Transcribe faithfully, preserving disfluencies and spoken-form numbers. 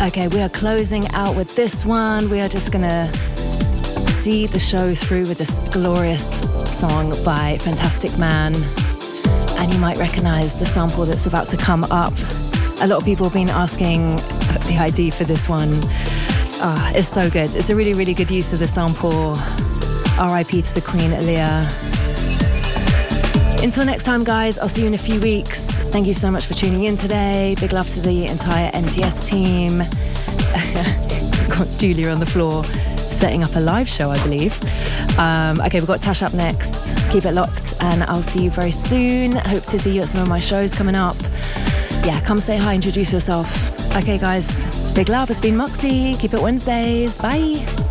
Okay, we are closing out with this one. We are just gonna see the show through with this glorious song by Fantastic Man. And you might recognize the sample that's about to come up. A lot of people have been asking the I D for this one. Oh, it's so good. It's a really, really good use of the sample. R I P to the Queen, Aaliyah. Until next time, guys, I'll see you in a few weeks. Thank you so much for tuning in today. Big love to the entire N T S team. Got Julia on the floor setting up a live show, I believe. Um, okay, we've got Tash up next. Keep it locked, and I'll see you very soon. Hope to see you at some of my shows coming up. Yeah, come say hi, introduce yourself. Okay, guys, big love. It's been Moxie. Keep it Wednesdays. Bye.